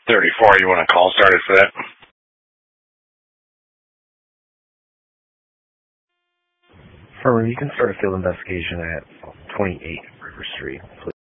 34, you want a call started for that? Affirmative, you can start a field investigation at 28 River Street, please.